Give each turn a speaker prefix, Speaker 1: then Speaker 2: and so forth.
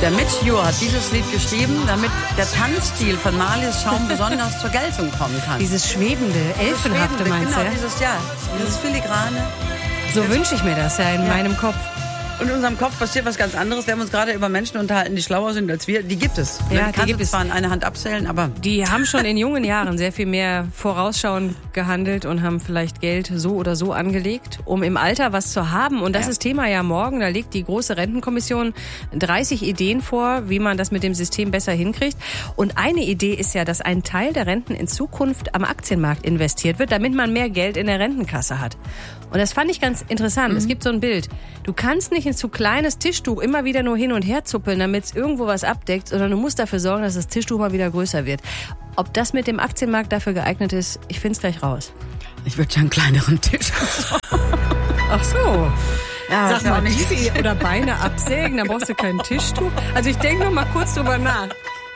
Speaker 1: Der Mitch Ure hat dieses Lied geschrieben, damit der Tanzstil von Marlies Schaum besonders zur Geltung kommen kann.
Speaker 2: Dieses schwebende, elfenhafte meinst du?
Speaker 1: Genau, dieses Filigrane.
Speaker 2: So wünsche ich mir das ja in meinem Kopf.
Speaker 1: Und in unserem Kopf passiert was ganz anderes. Wir haben uns gerade über Menschen unterhalten, die schlauer sind als wir. Die gibt es.
Speaker 2: Ja,
Speaker 1: die gibt es zwar in einer Hand abzählen, aber...
Speaker 2: Die haben schon in jungen Jahren sehr viel mehr vorausschauend gehandelt und haben vielleicht Geld so oder so angelegt, um im Alter was zu haben. Und das ist Thema ja morgen. Da legt die große Rentenkommission 30 Ideen vor, wie man das mit dem System besser hinkriegt. Und eine Idee ist ja, dass ein Teil der Renten in Zukunft am Aktienmarkt investiert wird, damit man mehr Geld in der Rentenkasse hat. Und das fand ich ganz interessant. Es gibt so ein Bild. Du kannst nicht ein zu kleines Tischtuch immer wieder nur hin und her zuppeln, damit es irgendwo was abdeckt, sondern du musst dafür sorgen, dass das Tischtuch mal wieder größer wird. Ob das mit dem Aktienmarkt dafür geeignet ist, ich finde es gleich raus.
Speaker 1: Ich würde schon einen kleineren Tisch.
Speaker 2: Ach so.
Speaker 1: Ja,
Speaker 2: sag mal, Diese oder Beine absägen, dann brauchst du kein Tischtuch. Also ich denke noch mal kurz drüber nach.